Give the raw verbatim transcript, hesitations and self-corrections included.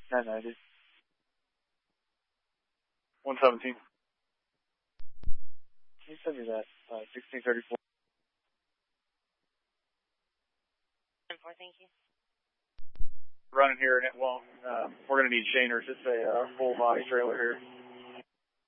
nine ninety. one seventeen. Can you send me that? Uh, sixteen thirty-four. ten four, thank you. Running here and it won't. Uh, we're going to need chainers. It's a uh, full body trailer here.